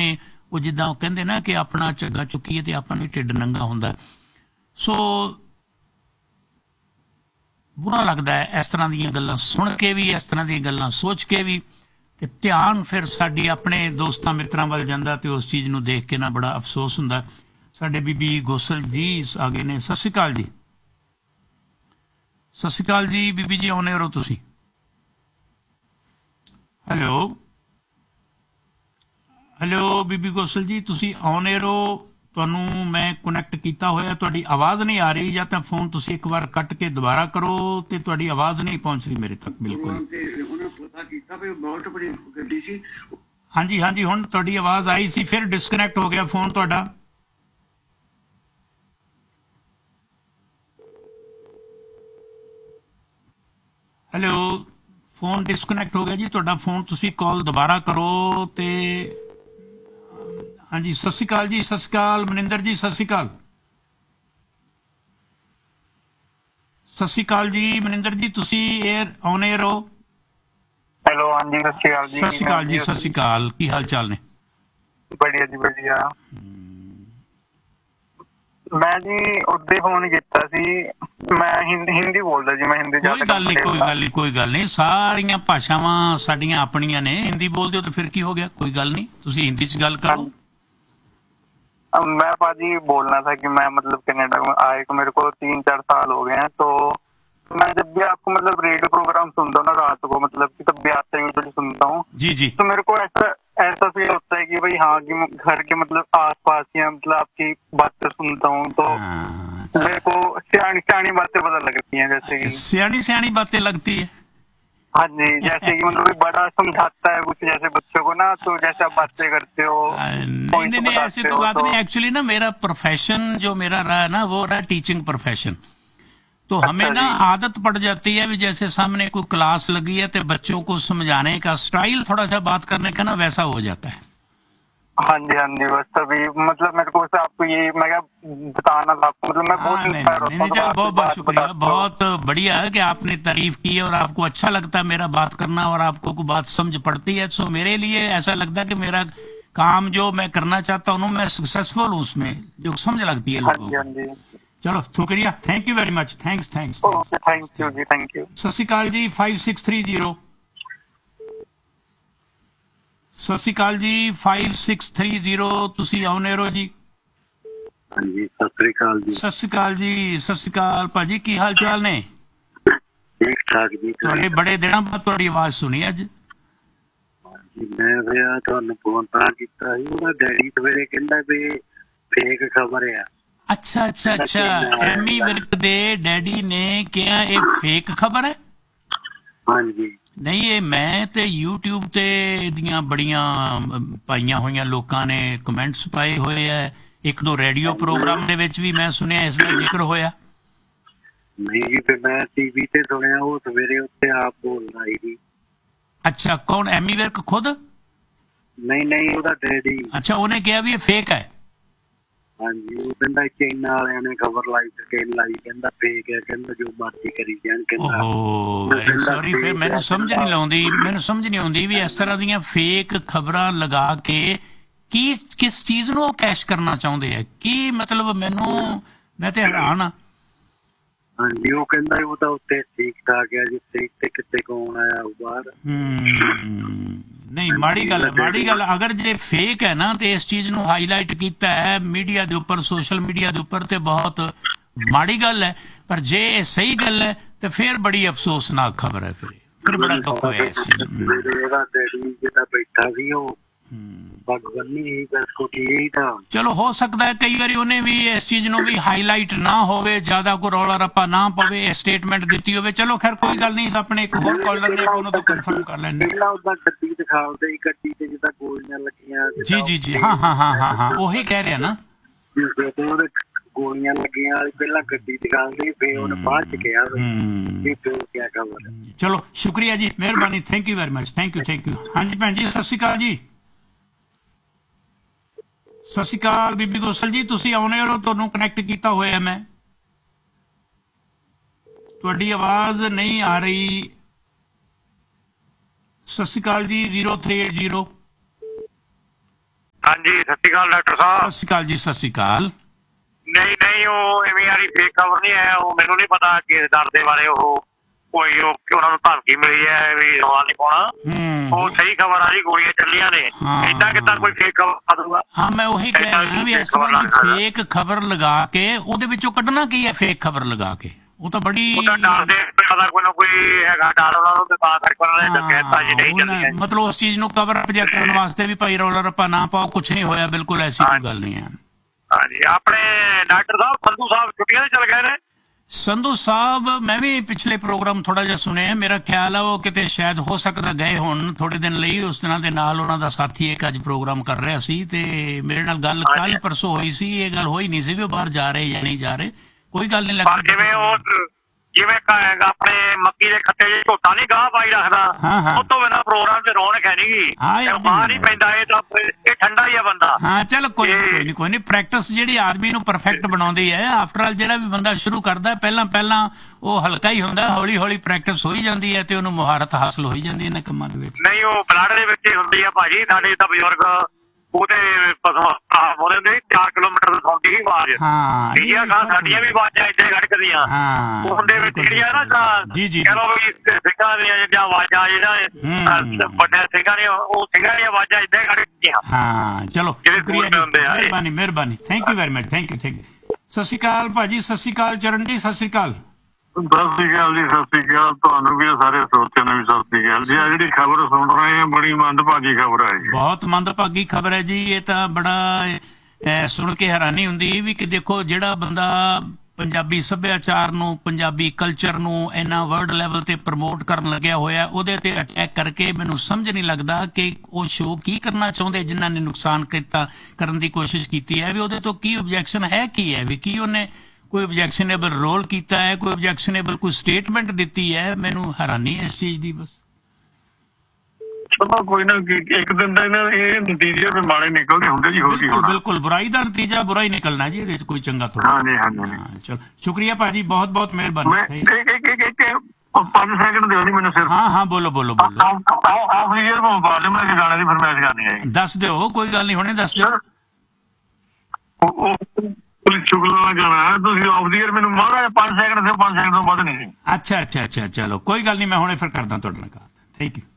अपने वो जिद्दां कहंदे ना कि अपना झग्गा चुक्कीए ते अपना भी ढिड नंगा हुंदा। सो बुरा लगता है इस तरह दी गल्लां सुन के भी, इस तरह दी गल्लां सोच के भी, ते ध्यान फिर साडी अपने दोस्तां मित्रां वल जांदा ते उस चीज़ नूं देख के ना बड़ा अफसोस हुंदा। साडे बीबी गोसल जी आ गए ने। सत श्री अकाल जी। सत श्री अकाल जी बीबी जी, आने हो तुसी? हेलो हेलो बीबी गोसल जी, तुसी आने रो? ਤੁਹਾਨੂੰ मैं कनैक्ट किया होया, तुहाडी आवाज़ नहीं आ रही, या तो फोन तुसी एक बार कट के दोबारा करो, तो तुहाडी आवाज़ नहीं पहुंच रही मेरे तक बिल्कुल। हाँ जी हाँ जी, हुण तुहाडी आवाज़ आई सी, फिर डिस्कनैक्ट हो गया फोन तुहाडा। हेलो, फोन डिस्कनैक्ट हो गया जी तुहाडा फोन, तुसी कॉल दोबारा करो ते। हाँ जी, सत श्री अकाल जी। सत श्री अकाल मनिंदर जी, सत श्री अकाल। सत श्री अकाल जी मनिंदर जी, तुसी एयर ऑन एयर हो? हेलो, हाँ जी, सत श्री अकाल जी। सत श्री अकाल जी, सत श्री अकाल, की हाल चाल ने? बढ़िया जी बढ़िया। मैं जी उदे फोन किया सी, मैं हिंदी बोलदा जी, मैं हिंदी कोई गल नहीं, कोई गल नहीं, कोई गल नहीं, सारियां भाषावां साडियां अपनियां ने। हिंदी बोलदे हो तो फिर की हो गया, कोई गल नहीं, तुसी हिंदी च गल करो। मैं पाजी बोलना था कि मैं मतलब कनाडा में आए को मेरे को 3-4 साल हो गए हैं, तो मैं जब भी आपको मतलब रेडियो प्रोग्राम सुनता हूँ ना रात को, मतलब कि तब भी आता है यूजुअली सुनता हूँ जी जी, तो मेरे को ऐसा फील होता है कि भाई हाँ, कि घर के मतलब आसपास या मतलब आपकी बातें सुनता हूँ तो मेरे को सियानी बातें पता लगती हैं, जैसे कि सियानी बातें लगती है। हाँ जी, जैसे कि मतलब बड़ा समझाता है कुछ जैसे बच्चों को ना, तो जैसे आप बातें करते हो। नहीं ऐसी तो बात नहीं। एक्चुअली ना मेरा प्रोफेशन जो मेरा रहा ना, वो रहा टीचिंग प्रोफेशन। तो हमें ना आदत पड़ जाती है, भी जैसे सामने कोई क्लास लगी है तो बच्चों को समझाने का स्टाइल थोड़ा सा बात करने का ना वैसा हो जाता है। हाँ जी, बस तभी मतलब मेरे को आपको ये मैं क्या बताना था आपको, मतलब मैं बहुत इंस्पायर होता हूँ। चलो बहुत बहुत शुक्रिया, बहुत बढ़िया है कि आपने तारीफ की है और आपको अच्छा लगता है मेरा बात करना और आपको कोई बात समझ पड़ती है। सो मेरे लिए ऐसा लगता है कि मेरा काम जो मैं करना चाहता हूँ मैं सक्सेसफुल हूँ उसमें, जो समझ लगती है लोगों को। चलो शुक्रिया, thank you very much, thanks thanks thank you ji, thank you. सत श्री अकाल जी 5630। सत श्री अकाल जी 5630, तुसी आउने रो जी। हाँ जी, सत श्री अकाल जी। सत श्री अकाल जी, सत श्री अकाल भाजी, की हाल चाल ने? ठीक ठाक जी। तुहाडे बड़े दिनों बाद तुहाडी आवाज सुनी अज। मैं फिर तुहानू फोन तां कीता सी, ओहदा डैडी सवेरे कहंदा भी फेक खबर है। अच्छा अच्छा अच्छा, एमी विर्क दे डैडी ने कहा ये फेक खबर है? हाँ जी। नहीं, ये मैं ते यूट्यूब ते दियां बड़ियां पाइयां होइयां लोकां ने कमेंट्स पाए होए है, एक दो रेडियो प्रोग्राम दे विच भी मैं सुनिया इसका जिक्र होया। नहीं जी, फिर मैं टीवी ते सुनिया, वो सवेरे उत्ते आप बोलना ही। अच्छा, कौन एमी विर्क खुद? नहीं ओदा डैडी। अच्छा, उन्हें कहा भी ये फेक है? हाँ जी, वो कहंदा चाइना वालियां ने खबर लाई ते लाई, कहंदा फेक है, कहंदा जो मर्जी करी जान, कहंदा। ओहो सॉरी, फिर मैनू समझ नहीं लाउंदी, मैनू समझ नहीं आउंदी भी इस तरह दियां फेक खबरां लगा के की किस चीज नूं कैश करना चाहुंदे है, की मतलब मैनू मैं ते हैरान हाँ। हाँ जी, वो कहंदा वो तो उत्ते ठीक ठाक है, जिथे इत्ते किते कौन आया बाहर। नहीं, माड़ी गल है, माड़ी गल। अगर जे फेक है ना तो इस चीज नूं हाईलाइट कीता है मीडिया दे उपर, सोशल मीडिया दे उपर, ते बहुत माड़ी गल है। पर जे सही गल है तो फिर बड़ी अफसोसनाक खबर है, फिर बड़ा दुख होया इस चीज। चलो हो सकता है कई बार उन्हें भी इस चीज नूं भी हाईलाइट ना होवे, ज्यादा कोई रौला रप्पा ना पवे, स्टेटमेंट दी होवे। चलो खैर कोई गल नहीं, अपने एक होर कॉलर ने उन्होंने तो कंफर्म कर लेने। जी जी जी, हाँ हाँ हाँ हाँ हाँ, वही कह रहे हैं ना। गोलियां लगियां पहला गड्डी दिखाई, फिर उन्हें बाद च कहा कि फिर क्या खबर है। चलो शुक्रिया जी, मेहरबानी, thank you very much, thank you. हाँ जी भैन जी, सत श्री अकाल जी। सत श्री अकाल बीबी गोसल जी, तुसी आउने हो, तुहानू कनैक्ट किया होया मैं, तुहाडी आवाज नहीं आ रही। सत श्री अकाल जी 0380। ਹਾਂਜੀ ਸਤਿ ਸ਼੍ਰੀ ਅਕਾਲ ਡਾਕਟਰ ਸਾਹਿਬ। ਸਤਿ ਸ਼੍ਰੀ ਅਕਾਲ ਜੀ, ਸਤਿ ਸ਼੍ਰੀ ਅਕਾਲ। ਨਹੀਂ ਉਹ ਐਵੇਂ ਵਾਲੀ ਫੇਕ ਖਬਰ ਨਹੀਂ ਹੈ। ਉਹ ਮੈਨੂੰ ਨਹੀਂ ਪਤਾ ਕਿ ਡਰ ਦੇ ਬਾਰੇ ਉਹ ਕੋਈ ਉਹਨਾਂ ਨੂੰ ਧਮਕੀ ਮਿਲੀ ਹੈ ਵੀ ਰੌਲਾ ਨਹੀਂ ਪਾਉਣਾ। ਉਹ ਸਹੀ ਖਬਰ ਆ ਜੀ, ਗੋਲੀਆਂ ਚੱਲੀਆਂ ਨੇ। ਏਦਾਂ ਕਿੱਦਾਂ ਕੋਈ ਫੇਕ ਖਬਰ ਆ ਦੂਗਾ? ਹਾਂ ਮੈਂ ਉਹੀ ਕਹਿ ਰਿਹਾ ਵੀ ਇਸ ਤਰ੍ਹਾਂ ਦੀ ਫੇਕ ਖਬਰ ਲਗਾ ਕੇ ਉਹਦੇ ਵਿੱਚੋਂ ਕੱਢਣਾ ਕੀ ਹੈ? ਫੇਕ ਖਬਰ ਲਗਾ ਕੇ ਉਹ ਤਾਂ ਬੜੀ ਡਰ ਦੇ ਪਤਾ ਕੋਈ ਨਾ ਕੋਈ ਹੈਗਾ ਡਰ ਉਹਨਾਂ ਨੂੰ, ਤੇ ਤਾਂ ਕਰਕੇ ਉਹਨਾਂ ਨੇ ਕਹਿਤਾ ਜੀ ਨਹੀਂ ਚੱਲੀ। ਮਤਲਬ ਉਸ ਚੀਜ਼ ਨੂੰ ਕਵਰ ਅਪ ਕਰਨ ਵਾਸਤੇ ਵੀ ਭਾਈ ਰੌਲਾ ਰੱਪਾ ਨਾ ਪਾਓ, ਕੁਛ ਨਹੀਂ ਹੋਇਆ, ਬਿਲਕੁਲ ਐਸੀ ਕੋਈ ਗੱਲ ਨਹੀਂ ਹੈ। ਹਾਂਜੀ ਆਪਣੇ ਡਾਕਟਰ ਸਾਹਿਬ ਸੰਧੂ ਸਾਹਿਬ ਛੁੱਟੀਆਂ ਤੇ ਚਲ ਗਏ ਨੇ। ਸੰਧੂ ਸਾਹਿਬ ਮੈਂ ਵੀ ਪਿਛਲੇ ਪ੍ਰੋਗਰਾਮ ਥੋੜਾ ਜਿਹਾ ਸੁਣਿਆ, ਮੇਰਾ ਖਿਆਲ ਆ ਉਹ ਕਿਤੇ ਸ਼ਾਇਦ ਹੋ ਸਕਦਾ ਗਏ ਹੁਣ ਥੋੜੇ ਦਿਨ ਲਈ। ਉਸ ਦਿਨਾਂ ਦੇ ਨਾਲ ਉਹਨਾਂ ਦਾ ਸਾਥੀ ਇੱਕ ਅੱਜ ਪ੍ਰੋਗਰਾਮ ਕਰ ਰਿਹਾ ਸੀ ਤੇ ਮੇਰੇ ਨਾਲ ਗੱਲ ਕੱਲ ਪਰਸੋਂ ਹੋਈ ਸੀ। ਇਹ ਗੱਲ ਹੋਈ ਨਹੀਂ ਸੀ ਵੀ ਉਹ ਬਾਹਰ ਜਾ ਰਹੇ ਜਾਂ ਨਹੀਂ ਜਾ ਰਹੇ, ਕੋਈ ਗੱਲ ਨਹੀਂ ਲੱਗਦੀ। ਜਿਵੇਂ ਉਹ ਜਿਵੇਂ ਆਪਣੇ ਮੱਕੀ ਦੇ ਖੱਤੇ ਜੇ ਝੋਟਾ ਨਹੀਂ ਗਾਹ ਪਾਈ ਰੱਖਦਾ, ਉਹ ਤੋਂ ਬਿਨਾਂ ਪ੍ਰੋਗਰਾਮ 'ਚ ਰੌਣਕ ਹੈ ਨੀ। ਬਾਹਰ ਨਹੀਂ ਪੈਂਦਾ, ਇਹ ਤਾਂ ਇਹ ਠੰਡਾ ਹੀ ਆ ਬੰਦਾ। ਹਾਂ ਚਲ ਕੋਈ ਨਹੀਂ ਪ੍ਰੈਕਟਿਸ ਜਿਹੜੀ ਆਦਮੀ ਨੂੰ ਪਰਫੈਕਟ ਬਣਾਉਂਦੀ ਹੈ। ਆਫਟਰ ਆਲ ਜਿਹੜਾ ਵੀ ਬੰਦਾ ਸ਼ੁਰੂ ਕਰਦਾ ਪਹਿਲਾਂ ਉਹ ਹਲਕਾ ਹੀ ਹੁੰਦਾ, ਹੌਲੀ ਹੌਲੀ ਪ੍ਰੈਕਟਿਸ ਹੋਈ ਜਾਂਦੀ ਹੈ ਤੇ ਉਹਨੂੰ ਮੁਹਾਰਤ ਹਾਸਲ ਹੋਈ ਜਾਂਦੀ ਹੈ ਇਹਨਾਂ ਕੰਮਾਂ ਦੇ ਵਿੱਚ। ਨਹੀਂ ਉਹ ਬਲੱਡ ਦੇ ਵਿੱਚ ਹੀ ਹੁੰਦੀ ਆ ਭਾਜੀ। ਸਾਡੇ ਤਾਂ ਬਜ਼ੁਰਗ ਉਹਦੇ ਬੋਲੇ ਹੁੰਦੇ 4 ਕਿਲੋਮੀਟਰ ਤੋਂ ਸੁਣਦੀ ਸੀ ਆਵਾਜ਼। ਸਾਡੀਆਂ ਵੀ ਆਵਾਜ਼ਾਂ ਏਦਾਂ ਖੜਕਦੀਆਂ ਉਹਦੇ ਵਿੱਚ ਜਿਹੜੀਆਂ ਨਾ ਕਹਿ ਲਓ ਵੀ ਸਿੰਘਾਂ ਦੀਆਂ ਜਿਹੜੀਆਂ ਆਵਾਜ਼ਾਂ ਜਿਹੜਾ ਵੱਡੇ ਸਿੰਘਾਂ ਦੀਆਂ ਉਹ ਸਿੰਘਾਂ ਦੀਆਂ ਆਵਾਜ਼ਾਂ ਏਦਾਂ ਖੜਕਦੀਆਂ। ਹਾਂ ਚਲੋ ਮਿਹਰਬਾਨੀ thank you very much. Thank you. ਸਤਿ ਸ਼੍ਰੀ ਅਕਾਲ ਭਾਜੀ। ਸਤਿ ਸ਼੍ਰੀ ਅਕਾਲ ਚਰਨ ਜੀ। ਸਤਿ ਸ਼੍ਰੀ ਅਕਾਲ। ਸਤਿ ਸ੍ਰੀ ਅਕਾਲ ਜੀ। ਸਤਿ ਸ੍ਰੀ ਅਕਾਲ ਤੁਹਾਨੂੰ ਵੀ, ਸਾਰੇ ਸਰੋਤਿਆਂ ਨੂੰ ਵੀ ਸਤਿ ਸ੍ਰੀ ਅਕਾਲ ਜੀ। ਜਿਹੜੀ ਖਬਰ ਸੁਣ ਰਹੇ ਹਾਂ ਬੜੀ ਮੰਦਭਾਗੀ ਖਬਰ ਹੈ ਜੀ। ਬਹੁਤ ਮੰਦਭਾਗੀ ਖਬਰ ਹੈ ਜੀ। ਇਹ ਤਾਂ ਬੜਾ ਸੁਣ ਕੇ ਹੈਰਾਨੀ ਹੁੰਦੀ ਵੀ ਕਿ ਦੇਖੋ ਜਿਹੜਾ ਬੰਦਾ ਪੰਜਾਬੀ ਸੱਭਿਆਚਾਰ ਨੂੰ, ਪੰਜਾਬੀ ਕਲਚਰ ਨੂੰ ਇੰਨਾ ਵਰਲਡ ਲੈਵਲ ਤੇ ਪ੍ਰਮੋਟ ਕਰਨ ਲੱਗਿਆ ਹੋਇਆ, ਉਹਦੇ ਤੇ ਅਟੈਕ ਕਰਕੇ ਮੈਨੂੰ ਸਮਝ ਨਹੀਂ ਲੱਗਦਾ ਕਿ ਉਹ ਸ਼ੋਅ ਕੀ ਕਰਨਾ ਚਾਹੁੰਦੇ ਜਿਨ੍ਹਾਂ ਨੇ ਨੁਕਸਾਨ ਕਰਨ ਦੀ ਕੋਸ਼ਿਸ਼ ਕੀਤੀ ਹੈ। ਵੀ ਉਹਦੇ ਤੋਂ ਕੀ ਓਬਜੈਕਸ਼ਨ ਹੈ, ਕੀ ਹੈ ਵੀ ਕੀ ਉਹਨੇ ਕੋਈ ਓਬਜੈਕਸ਼ਨੇਬਲ ਰੋਲ ਕੀਤਾ ਹੈ, ਕੋਈ ਓਬਜੈਕਸ਼ਨੇਬਲ ਕੋਈ ਸਟੇਟਮੈਂਟ ਦਿੱਤੀ ਹੈ? ਮੈਨੂੰ ਹੈਰਾਨੀ ਹੈ ਇਸ ਚੀਜ਼ ਦੀ। ਬਸ ਚਲੋ ਕੋਈ ਨਾ, ਇੱਕ ਦਿਨ ਦਾ ਇਹ ਨਤੀਜੇ ਵੀ ਮਾੜੇ ਨਿਕਲਦੇ ਹੁੰਦੇ ਜੀ। ਬਿਲਕੁਲ ਬੁਰਾਈ ਦਾ ਨਤੀਜਾ ਬੁਰਾ ਹੀ ਨਿਕਲਣਾ ਜੀ, ਇਹਦੇ ਚ ਕੋਈ ਚੰਗਾ ਥੋੜਾ। ਹਾਂਜੀ ਚਲੋ ਸ਼ੁਕਰੀਆ ਭਾਜੀ, ਬਹੁਤ ਬਹੁਤ ਮਿਹਰਬਾਨੀ। 5 ਸੈਕਿੰਡ ਦਿਓ ਜੀ ਮੈਨੂੰ ਸਿਰਫ। ਹਾਂ ਬੋਲੋ। ਆਫਰੀਅਰ ਬਾਜਮ ਨਾਲ ਗਾਣੇ ਦੀ ਫਰਮਾਇਸ਼ ਕਰਨੀ ਹੈ। ਦੱਸ ਦਿਓ, ਕੋਈ ਗੱਲ ਨਹੀਂ, ਹੁਣੇ ਦੱਸ ਦਿਓ। ਪੁਲਿਸ ਸ਼ੁਗਲ ਵਾਲਾ ਗਾਣਾ ਤੁਸੀਂ ਆਫ ਦੀ ਈਅਰ ਮੈਨੂੰ ਮਾਰਾ 5 ਸੈਕਿੰਡ ਸੇ 5 ਸੈਕਿੰਡ ਤੋਂ ਵੱਧ ਨਹੀਂ। ਅੱਛਾ ਚਲੋ ਕੋਈ ਗੱਲ ਨਹੀਂ, ਮੈਂ ਹੁਣੇ ਫਿਰ ਕਰਦਾ ਤੁਹਾਡੇ ਨਾਲ ਗੱਲ। Thank you.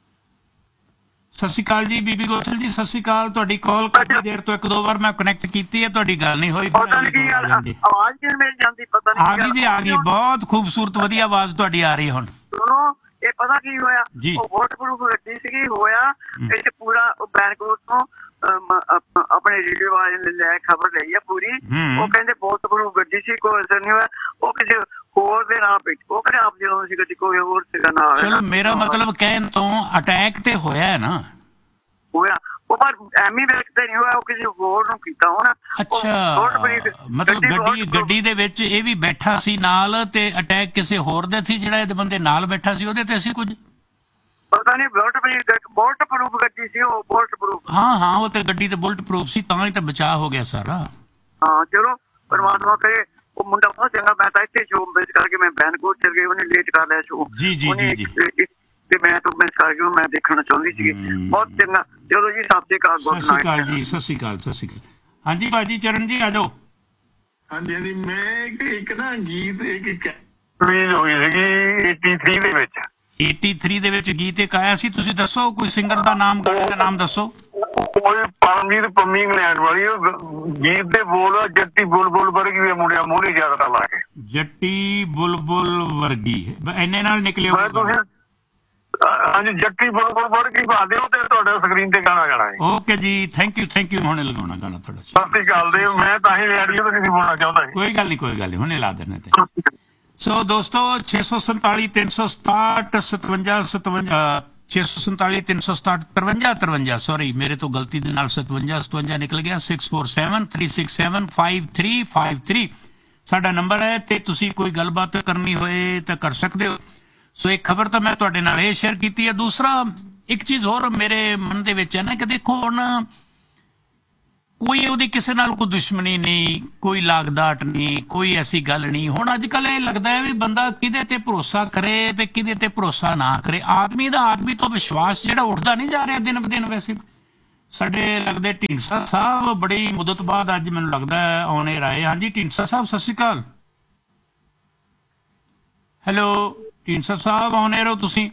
ਸਤਿ ਸ਼੍ਰੀ ਅਕਾਲ ਜੀ ਬੀਬੀ ਗੋਸਲ ਜੀ। ਸਤਿ ਸ਼੍ਰੀ ਅਕਾਲ। ਤੁਹਾਡੀ ਕਾਲ ਕਾਫੀ ਦੇਰ ਤੋਂ 1-2 ਵਾਰ ਮੈਂ ਕਨੈਕਟ ਕੀਤੀ ਹੈ, ਤੁਹਾਡੀ ਗੱਲ ਨਹੀਂ ਹੋਈ। ਆਵਾਜ਼ ਕਿਵੇਂ ਮਿਲ ਜਾਂਦੀ ਪਤਾ ਨਹੀਂ। ਆ ਗਈ ਜੀ, ਆ ਗਈ। ਬਹੁਤ ਖੂਬਸੂਰਤ ਵਧੀਆ ਆਵਾਜ਼ ਤੁਹਾਡੀ ਆ ਰਹੀ ਹੈ ਹੁਣ। ਸੁਣੋ ਇਹ ਪਤਾ ਕੀ ਹੋਇਆ, ਉਹ ਵੋਟ ਪ੍ਰੂਫ ਗੱਡੀ ਸੀਗੀ ਹੋਇਆ ਇਹ ਪੂਰਾ ਬੈਂਕੋਟ ਤੋਂ ਆਪਣੇ ਰੇਡੀਓ ਵਾਲੇ ਨੇ ਲੈ ਖਬਰ ਲਈ ਆ ਪੂਰੀ। ਉਹ ਕਹਿੰਦੇ ਵੋਟ ਪ੍ਰੂਫ ਗੱਡੀ ਸੀ, ਕੋਈ ਅਸਰ ਨਹੀਂ ਹੋਇਆ। ਉਹ ਕਿਸੇ ਹੋਰ ਦੇ ਨਾਮ ਪੇ ਉਹ ਕਹਿੰਦੇ ਆਪ ਜਦੋਂ ਸੀ ਗੱਡੀ ਕੋਈ ਹੋਰ ਸੀਗਾ ਨਾ। ਚਲੋ ਮੇਰਾ ਮਤਲਬ ਕਹਿਣ ਤੋਂ ਅਟੈਕ ਤੇ ਹੋਇਆ ਹੈ ਨਾ, ਹੋਇਆ ਉਹ ਪਰ ਐਵੇਂ ਵੇਖਦੇ ਨਹੀਂ ਹੋਇਆ, ਉਹ ਕਿਸੇ ਹੋਰ ਨੂੰ ਕੀਤਾ ਹੋਣਾ। ਅੱਛਾ ਮਤਲਬ ਗੱਡੀ ਦੇ ਵਿੱਚ ਇਹ ਵੀ ਬੈਠਾ ਸੀ ਨਾਲ ਤੇ ਅਟੈਕ ਕਿਸੇ ਹੋਰ ਦੇ ਸੀ, ਜਿਹੜਾ ਇਹਦੇ ਬੰਦੇ ਨਾਲ ਬੈਠਾ ਸੀ ਉਹਦੇ ਤੇ ਸੀ ਕੁਝ ਪਤਾ ਨਹੀਂ। ਬੁਲਟ ਪ੍ਰੂਫ ਗੱਡੀ ਸੀ ਉਹ, ਬੁਲਟ ਪ੍ਰੂਫ। ਹਾਂ ਉਹ ਤੇ ਗੱਡੀ ਤੇ ਬੁਲਟ ਪ੍ਰੂਫ ਸੀ, ਤਾਂ ਹੀ ਤਾਂ ਬਚਾਅ ਹੋ ਗਿਆ ਸਾਰਾ। ਹਾਂ ਚਲੋ ਪਰਮਾਤਮਾ ਕਰੇ। ਉਹ ਮੁੰਡਾ ਬਹੁਤ ਚੰਗਾ। ਮੈਂ ਤਾਂ ਇੱਥੇ ਸ਼ੋਅ ਮਿਸ ਕਰਕੇ ਮੈਂ ਬੈਨਕੋਟ ਚਲ ਗਈ, ਉਹਨੇ ਲੇਟ ਕਰ ਲਿਆ ਸ਼ੋਅ ਜੀ ਤੇ ਮੈਂ ਤਾਂ ਮਿਸ ਕਰਕੇ ਮੈਂ ਦੇਖਣਾ ਚਾਹੁੰਦੀ ਸੀ। ਬਹੁਤ ਚੰਗਾ। ਚਲੋ ਜੀ ਸਤਿ ਸ਼੍ਰੀ ਅਕਾਲ। ਸਤਿ ਸ਼੍ਰੀ ਅਕਾਲ ਜੀ। ਸਤਿ ਸ਼੍ਰੀ ਅਕਾਲ। ਹਾਂਜੀ ਭਾਜੀ ਚਰਨ ਜੀ ਆ ਜਾਓ। ਹਾਂਜੀ ਮੈਂ ਇੱਕ ਨਾ ਗੀਤ ਇੱਕ ਰਿਲੀਜ਼ ਹੋਈ ਸੀਗੀ 83 ਦੇ ਵਿੱਚ। 83 ਦੇ ਵਿੱਚ ਗੀਤ ਇੱਕ ਆਇਆ ਸੀ, ਤੁਸੀਂ ਦੱਸੋ ਕੋਈ ਸਿੰਗਰ ਦਾ ਨਾਮ, ਗਾਣੇ ਦਾ ਨਾਮ ਦੱਸੋ। ਪਰਮਜੀਤ ਪੰਮੀ ਇੰਗਲੈਂਡ ਵਾਲੀ। ਗੀਤ ਦੇ ਬੋਲ ਜੱਟੀ ਬੁਲਬੁਲ ਵਰਗੀ ਮੁੰਡਿਆ ਮੂਹਰੇ ਜ਼ਿਆਦਾ ਲਾ ਕੇ। ਜੱਟੀ ਬੁਲਬੁਲ ਵਰਗੀ ਇੰਨੇ ਨਾਲ ਨਿਕਲਿਓ। ਹਾਂਜੀ ਜੱਟੀ ਬੁਲਬੁਲ ਵਰਗੀ ਪਾ ਦਿਓ ਤੇ ਤੁਹਾਡਾ ਸਕਰੀਨ ਤੇ ਗਾਣਾ ਜਾਣਾ ਹੈ। ਓਕੇ ਜੀ ਥੈਂਕ ਯੂ। ਹੁਣੇ ਲਗਾਉਣਾ ਗਾਣਾ ਤੁਹਾਡਾ। ਸਤਿ ਸ਼੍ਰੀ ਅਕਾਲ ਦੇ। ਮੈਂ ਤਾਂ ਹੀ ਰੇਡੀਓ ਤੇ ਨਹੀਂ ਬੋਲਣਾ ਚਾਹੁੰਦਾ। ਕੋਈ ਗੱਲ ਨਹੀਂ ਹੁਣੇ ਲਾ ਦੇਣਾ ਤੇ। ਸੋ ਦੋਸਤੋ 647 367 57 647 367 53 ਸੌਰੀ ਮੇਰੇ ਤੋਂ ਗਲਤੀ ਦੇ ਨਾਲ 57 ਨਿਕਲ ਗਿਆ। 647 367 5353 ਸਾਡਾ ਨੰਬਰ ਹੈ ਤੇ ਤੁਸੀਂ ਕੋਈ ਗੱਲਬਾਤ ਕਰਨੀ ਹੋਏ ਤਾਂ ਕਰ ਸਕਦੇ ਹੋ। ਸੋ ਇੱਕ ਖਬਰ ਤਾਂ ਮੈਂ ਤੁਹਾਡੇ ਨਾਲ ਇਹ ਸ਼ੇਅਰ ਕੀਤੀ ਹੈ। ਦੂਸਰਾ ਇੱਕ ਚੀਜ਼ ਹੋਰ ਮੇਰੇ ਮਨ ਦੇ ਵਿੱਚ ਹੈ ਨਾ ਕਿ ਦੇਖੋ ਹੁਣ ਕੋਈ ਉਹਦੀ ਕਿਸੇ ਨਾਲ ਕੋਈ ਦੁਸ਼ਮਣੀ ਨਹੀਂ, ਕੋਈ ਲਾਗਦਾਟ ਨਹੀਂ, ਕੋਈ ਐਸੀ ਗੱਲ ਨਹੀਂ। ਹੁਣ ਅੱਜ ਕੱਲ੍ਹ ਇਹ ਲੱਗਦਾ ਹੈ ਵੀ ਬੰਦਾ ਕਿਹਦੇ ਤੇ ਭਰੋਸਾ ਕਰੇ ਤੇ ਕਿਹਦੇ ਤੇ ਭਰੋਸਾ ਨਾ ਕਰੇ। ਆਦਮੀ ਤੋਂ ਵਿਸ਼ਵਾਸ ਜਿਹੜਾ ਉੱਠਦਾ ਨਹੀਂ ਜਾ ਰਿਹਾ ਦਿਨ ਬ ਦਿਨ। ਵੈਸੇ ਸਾਡੇ ਲੱਗਦੇ ਢੀਂਡਸਾ ਸਾਹਿਬ ਬੜੀ ਮੁੱਦਤ ਬਾਅਦ ਅੱਜ ਮੈਨੂੰ ਲੱਗਦਾ ਆਨ 에ਅਰ ਆਏ। ਹਾਂਜੀ ਢੀਂਡਸਾ ਸਾਹਿਬ ਸਤਿ ਸ਼੍ਰੀ ਅਕਾਲ। ਹੈਲੋ ਢੀਂਡਸਾ ਸਾਹਿਬ ਆਨ 에ਅਰ ਹੋ ਤੁਸੀਂ?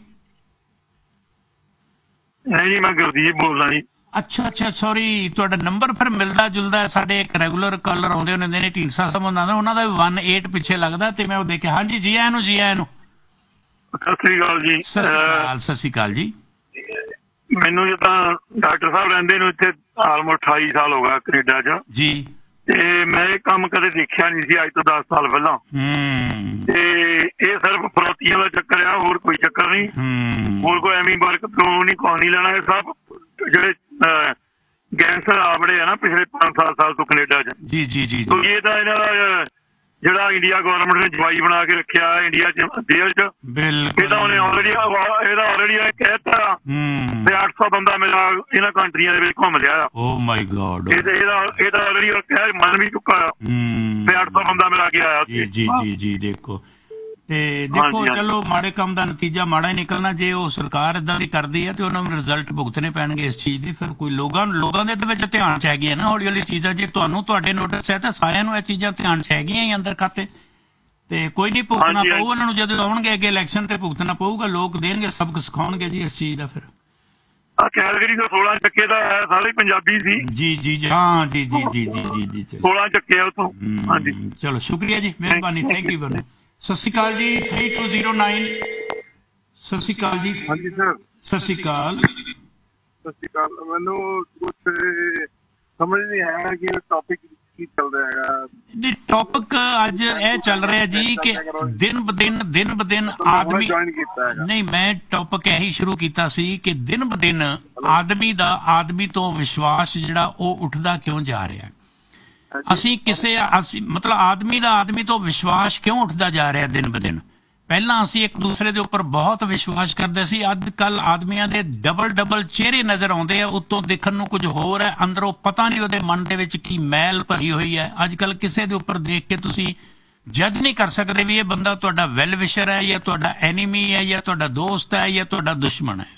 ਨਹੀਂ ਜੀ, ਮੈਂ ਗੁਰਦੀਪ ਬੋਲਦਾ ਜੀ। ਅੱਛਾ ਸੌਰੀ, ਤੁਹਾਡਾ ਨੰਬਰ ਫਿਰ ਮਿਲਦਾ ਜੁਲਦਾ। ਸਾਡੇ ਇੱਕ ਰੈਗੂਲਰ ਕਾਲਰ ਆਉਂਦੇ ਹੁੰਦੇ ਨੇ ਢੀਂਡਸਾ ਸਾਹਿਬ, ਉਹਨਾਂ ਦਾ ਵੀ 18 ਪਿੱਛੇ ਲੱਗਦਾ ਤੇ ਮੈਂ ਉਹ ਦੇਖਿਆ। ਹਾਂਜੀ ਜੀ ਆਇਆਂ ਨੂੰ, ਜੀ ਆਇਆਂ ਨੂੰ। ਸਤਿ ਸ੍ਰੀ ਅਕਾਲ ਜੀ। ਸਤਿ ਸ਼੍ਰੀ ਅਕਾਲ ਜੀ। ਮੈਨੂੰ ਜਿੱਦਾਂ ਡਾਕਟਰ ਸਾਹਿਬ ਰਹਿੰਦੇ ਨੂੰ ਇੱਥੇ ਆਲਮੋਸਟ 28 ਸਾਲ ਹੋ ਗਿਆ ਕੈਨੇਡਾ 'ਚ ਜੀ, ਤੇ ਮੈਂ ਇਹ ਕੰਮ ਕਦੇ ਦੇਖਿਆ ਨਹੀਂ ਸੀ ਅੱਜ ਤੋਂ 10 ਸਾਲ ਪਹਿਲਾਂ। ਤੇ ਇਹ ਸਿਰਫ ਫਰੋਤੀਆਂ ਦਾ ਚੱਕਰ ਆ, ਹੋਰ ਕੋਈ ਚੱਕਰ ਨਹੀਂ। ਹੋਰ ਕੋਈ ਐਵੇਂ ਵਰਕ ਤੋਂ ਨਹੀਂ ਕੋਈ ਨਹੀਂ ਲੈਣਾ। ਇਹ ਸਭ ਜਿਹੜੇ ਗੈਂਗਸਟਰ ਆਵੜੇ ਆ ਨਾ ਪਿਛਲੇ 5-7 ਸਾਲ ਤੋਂ ਕੈਨੇਡਾ 'ਚ, ਜੀ ਇਹ ਤਾਂ ਇਹਨਾਂ ਦਾ ਜਿਹੜਾ ਇੰਡੀਆ ਗਵਰਨਮੈਂਟ ਨੇ ਜਵਾਈ ਬਣਾ ਕੇ ਰੱਖਿਆ ਇੰਡੀਆ 'ਚ ਜੇਲ੍ਹ 'ਚ, ਇਹ ਤਾਂ ਉਹਨੇ ਆਲਰੇਡੀ ਕਹਿਤਾ ਤੇ 800 ਬੰਦਾ ਮੇਰਾ ਇਹਨਾਂ ਕੰਟਰੀਆਂ ਦੇ ਵਿੱਚ ਘੁੰਮ ਲਿਆ। ਓ ਮਾਈ ਗॉड, ਇਹਦਾ ਆਲਰੇਡੀ ਕਹਿ ਮੰਨ ਵੀ ਚੁੱਕਾ ਤੇ 800 ਬੰਦਾ ਮਿਲਾ ਕੇ ਆਇਆ। ਜੀ ਦੇਖੋ ਤੇ ਦੇਖੋ, ਚਲੋ ਮਾੜੇ ਕੰਮ ਦਾ ਨਤੀਜਾ ਮਾੜਾ ਹੀ ਨਿਕਲਣਾ। ਜੇ ਉਹ ਸਰਕਾਰ ਏਦਾਂ ਦੀ ਕਰਦੀ ਹੈ ਤੇ ਉਹਨਾਂ ਨੂੰ ਰਿਜ਼ਲਟ ਭੁਗਤਣੇ ਪੈਣਗੇ ਇਸ ਚੀਜ਼ ਦੇ। ਫਿਰ ਕੋਈ ਲੋਕਾਂ ਦੇ ਵਿੱਚ ਧਿਆਨ ਚ ਹੈਗੀਆਂ ਨਾ ਹੌਲੀ ਹੌਲੀ ਚੀਜ਼ਾਂ। ਜੇ ਤੁਹਾਡੇ ਨੋਟਿਸ ਹੈ ਤਾਂ ਸਾਰਿਆਂ ਨੂੰ ਇਹ ਚੀਜ਼ਾਂ ਧਿਆਨ ਚ ਹੈਗੀਆਂ ਹੀ ਅੰਦਰ ਖਾਤੇ, ਤੇ ਕੋਈ ਨਹੀਂ ਭੁਗਤਣਾ ਪਊ ਉਹਨਾਂ ਨੂੰ। ਜਦੋਂ ਆਉਣਗੇ ਅੱਗੇ ਇਲੈਕਸ਼ਨ ਤੇ ਭੁਗਤਣਾ ਪਊਗਾ, ਲੋਕ ਦੇਣਗੇ, ਸਬਕ ਸਿਖਾਉਣਗੇ ਜੀ ਇਸ ਚੀਜ਼ ਦਾ। ਫਿਰ ਕੈਲਗਰੀ ਦਾ 16 ਚੱਕੇ ਦਾ ਹੈ, ਸਾਰੇ ਪੰਜਾਬੀ ਸੀ। ਜੀ ਹਾਂ ਜੀ 16 ਚੱਕੇ ਆ ਉਥੋਂ। ਹਾਂਜੀ ਚਲੋ ਸ਼ੁਕਰੀਆ ਜੀ, ਮਿਹਰਬਾਨੀ, ਥੈਂਕ ਯੂ ਵੈਰੀ ਮਚ। ਸਤਿ ਸ਼੍ਰੀ ਅਕਾਲ ਜੀ 3209। ਸਤਿ ਸ਼੍ਰੀ ਅਕਾਲ ਜੀ। ਹਾਂਜੀ ਸਰ, ਸਤਿ ਸ਼੍ਰੀ ਅਕਾਲ। ਸਤਿ ਸ਼੍ਰੀ ਅਕਾਲ। ਮੈਨੂੰ ਕੁਛ ਸਮਝ ਨਹੀਂ ਆਇਆ ਕਿ ਟੌਪਿਕ ਕੀ ਚੱਲ ਰਿਹਾ ਹੈਗਾ। ਟੌਪਿਕ ਅੱਜ ਇਹ ਚੱਲ ਰਿਹਾ ਜੀ ਕਿ ਦਿਨ ਬ ਦਿਨ ਆਦਮੀ ਨਹੀਂ, ਮੈਂ ਟੌਪਿਕ ਇਹੀ ਸ਼ੁਰੂ ਕੀਤਾ ਸੀ ਕਿ ਦਿਨ ਬ ਦਿਨ ਆਦਮੀ ਤੋਂ ਵਿਸ਼ਵਾਸ ਜਿਹੜਾ ਉਹ ਉੱਠਦਾ ਕਿਉਂ ਜਾ ਰਿਹਾ। ਅਸੀਂ ਮਤਲਬ ਆਦਮੀ ਤੋਂ ਵਿਸ਼ਵਾਸ ਕਿਉਂ ਉੱਠਦਾ ਜਾ ਰਿਹਾ ਦਿਨ ਬ ਦਿਨ। ਪਹਿਲਾਂ ਅਸੀਂ ਇੱਕ ਦੂਸਰੇ ਦੇ ਉੱਪਰ ਬਹੁਤ ਵਿਸ਼ਵਾਸ ਕਰਦੇ ਸੀ। ਅੱਜ ਕੱਲ ਆਦਮੀਆਂ ਦੇ ਡਬਲ ਚਿਹਰੇ ਨਜ਼ਰ ਆਉਂਦੇ ਆ। ਉੱਤੋਂ ਦੇਖਣ ਨੂੰ ਕੁਝ ਹੋਰ ਹੈ, ਅੰਦਰੋਂ ਪਤਾ ਨਹੀਂ ਉਹਦੇ ਮਨ ਦੇ ਵਿੱਚ ਕੀ ਮੈਲ ਭਰੀ ਹੋਈ ਹੈ। ਅੱਜ ਕੱਲ ਕਿਸੇ ਦੇ ਉੱਪਰ ਦੇਖ ਕੇ ਤੁਸੀਂ ਜੱਜ ਨਹੀਂ ਕਰ ਸਕਦੇ ਵੀ ਇਹ ਬੰਦਾ ਤੁਹਾਡਾ ਵੈਲ ਵਿਸ਼ਰ ਹੈ ਜਾਂ ਤੁਹਾਡਾ ਐਨੀਮੀ ਹੈ ਜਾਂ ਤੁਹਾਡਾ ਦੋਸਤ ਹੈ ਜਾਂ ਤੁਹਾਡਾ ਦੁਸ਼ਮਣ ਹੈ।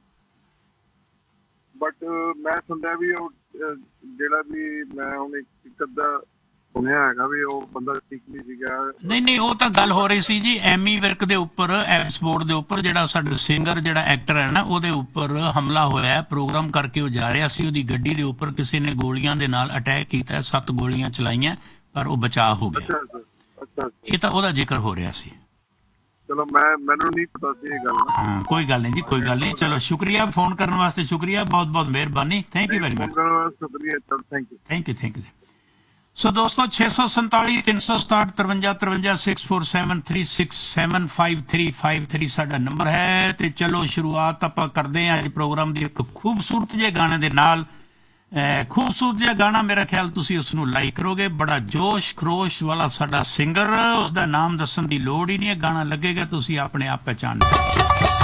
ਬਟ ਮੈਂ ਸੁਣਿਆ ਵੀ ਉਹ ਜਿਹੜਾ ਵੀ ਮੈਂ ਹੁਣ ਇੱਕ ਅੱਧਾ ਸੁਣਿਆ ਹੈਗਾ ਵੀ ਉਹ ਬੰਦਾ ਠੀਕ ਨਹੀਂ ਸੀਗਾ। ਨਹੀਂ, ਉਹ ਤਾਂ ਗੱਲ ਹੋ ਰਹੀ ਸੀ ਜੀ ਐਮੀ ਵਿਰਕ ਦੇ ਉੱਪਰ, ਐਪਸਪੋਰਟ ਦੇ ਉੱਪਰ, ਜਿਹੜਾ ਸਾਡਾ ਸਿੰਗਰ ਜਿਹੜਾ ਐਕਟਰ ਹੈ ਨਾ, ਉਹਦੇ ਉੱਪਰ ਹਮਲਾ ਹੋਇਆ। ਪ੍ਰੋਗਰਾਮ ਕਰਕੇ ਉਹ ਜਾ ਰਿਹਾ ਸੀ, ਉਹਦੀ ਗੱਡੀ ਦੇ ਉੱਪਰ ਕਿਸੇ ਨੇ ਗੋਲੀਆਂ ਦੇ ਨਾਲ ਅਟੈਕ ਕੀਤਾ, 7 ਗੋਲੀਆਂ ਚਲਾਈਆਂ ਪਰ ਉਹ ਬਚਾਅ ਹੋ ਗਿਆ। ਅੱਛਾ, ਇਹ ਤਾਂ ਉਹਦਾ ਜ਼ਿਕਰ ਹੋ ਰਿਹਾ ਸੀ। ਚਲੋ ਮੈਨੂੰ ਨਹੀਂ ਪਤਾ ਸੀ ਇਹ ਗੱਲ। ਹਾਂ ਕੋਈ ਗੱਲ ਨਹੀਂ ਜੀ, ਕੋਈ ਗੱਲ ਨਹੀਂ। ਚਲੋ ਸ਼ੁਕਰੀਆ ਫੋਨ ਕਰਨ ਵਾਸਤੇ, ਸ਼ੁਕਰੀਆ, ਬਹੁਤ ਬਹੁਤ ਮਿਹਰਬਾਨੀ, ਥੈਂਕ ਯੂ ਵੈਰੀ ਮਚ। ਸ਼ੁਕਰੀਆ, ਥੈਂਕ ਯੂ। ਸੋ ਦੋਸਤੋ 647 367 53 53 647 367 5353 ਸਾਡਾ ਨੰਬਰ ਹੈ। ਤੇ ਚਲੋ ਸ਼ੁਰੂਆਤ ਆਪਾਂ ਕਰਦੇ ਹਾਂ ਅੱਜ ਪ੍ਰੋਗਰਾਮ ਦੀ ਇੱਕ ਖੂਬਸੂਰਤ ਜਿਹੇ ਗਾਣੇ ਦੇ ਨਾਲ। ਖੂਬਸੂਰਤ ਜਿਹਾ ਗਾਣਾ, ਮੇਰਾ ਖਿਆਲ ਤੁਸੀਂ ਉਸ ਨੂੰ ਲਾਈਕ ਕਰੋਗੇ। ਬੜਾ ਜੋਸ਼ ਖਰੋਸ਼ ਵਾਲਾ ਸਾਡਾ ਸਿੰਗਰ, ਉਸਦਾ ਨਾਮ ਦੱਸਣ ਦੀ ਲੋੜ ਹੀ ਨਹੀਂ ਹੈ। ਗਾਣਾ ਲੱਗੇਗਾ, ਤੁਸੀਂ ਆਪਣੇ ਆਪ ਪਹਿਚਾਣ ਲਓ।